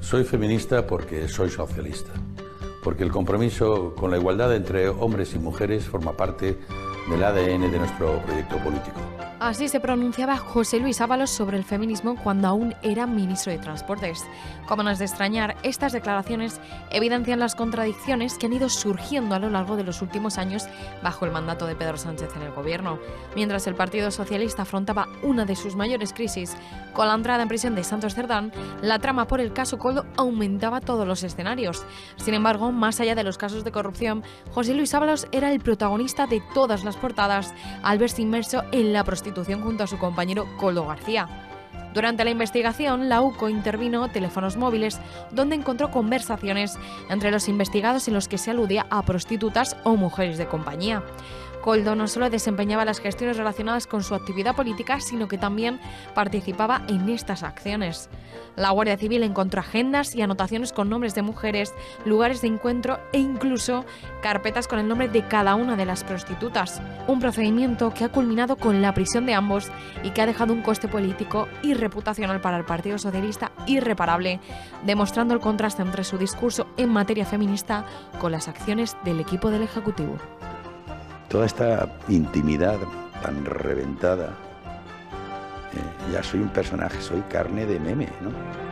Soy feminista porque soy socialista, porque el compromiso con la igualdad entre hombres y mujeres forma parte del ADN de nuestro proyecto político. Así se pronunciaba José Luis Ábalos sobre el feminismo cuando aún era ministro de Transportes. Como no es de extrañar, estas declaraciones evidencian las contradicciones que han ido surgiendo a lo largo de los últimos años bajo el mandato de Pedro Sánchez en el gobierno. Mientras el Partido Socialista afrontaba una de sus mayores crisis con la entrada en prisión de Santos Cerdán, la trama por el caso Koldo aumentaba todos los escenarios. Sin embargo, más allá de los casos de corrupción, José Luis Ábalos era el protagonista de todas las portadas al verse inmerso en la prostitución junto a su compañero Koldo García. Durante la investigación, la UCO intervino teléfonos móviles donde encontró conversaciones entre los investigados en los que se aludía a prostitutas o mujeres de compañía. Koldo no solo desempeñaba las gestiones relacionadas con su actividad política, sino que también participaba en estas acciones. La Guardia Civil encontró agendas y anotaciones con nombres de mujeres, lugares de encuentro e incluso carpetas con el nombre de cada una de las prostitutas. Un procedimiento que ha culminado con la prisión de ambos y que ha dejado un coste político y reputacional para el Partido Socialista irreparable, demostrando el contraste entre su discurso en materia feminista con las acciones del equipo del Ejecutivo. Toda esta intimidad tan reventada, ya soy un personaje, soy carne de meme, ¿no?